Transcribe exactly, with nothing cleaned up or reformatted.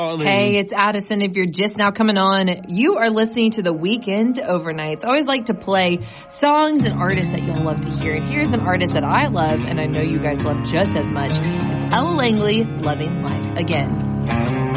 Hey, it's Addison. If you're just now coming on, you are listening to the Weekend Overnights. I always like to play songs and artists that you'll love to hear. And here's an artist that I love, and I know you guys love just as much. It's Ella Langley, Loving Life Again.